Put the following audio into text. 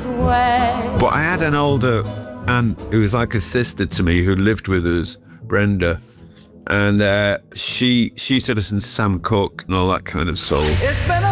But I had an older aunt who was like a sister to me who lived with us, Brenda, and she used to listen to Sam Cooke and all that kind of soul. It's been a